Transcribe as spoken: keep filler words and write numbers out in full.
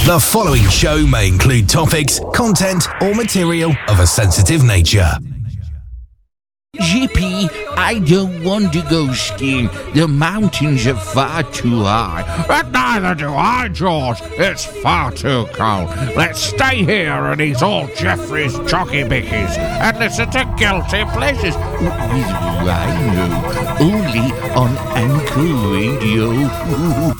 The following show may include topics, content, or material of a sensitive nature. Zippy, I don't want to go skiing. The mountains are far too high. But neither do I, George. It's far too cold. Let's stay here and eat all Jeffrey's chocky bickies and listen to Guilty Pleasures With Rhino, only on Anchor Radio.